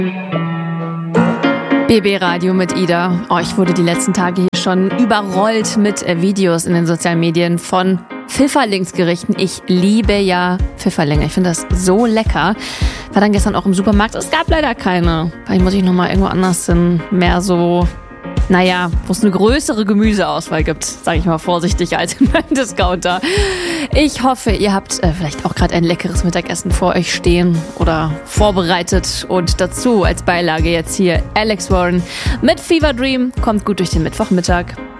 BB Radio mit Ida. Oh, ich wurde die letzten Tage hier schon überrollt mit Videos in den sozialen Medien von Pfifferlingsgerichten. Ich liebe ja Pfifferlinge. Ich finde das so lecker. War dann gestern auch im Supermarkt. Es gab leider keine. Vielleicht muss ich nochmal irgendwo anders hin. Mehr so, wo es eine größere Gemüseauswahl gibt, sage ich mal vorsichtig, als in meinem Discounter. Ich hoffe, ihr habt vielleicht auch gerade ein leckeres Mittagessen vor euch stehen oder vorbereitet. Und dazu als Beilage jetzt hier Alex Warren mit Fever Dream. Kommt gut durch den Mittwochmittag.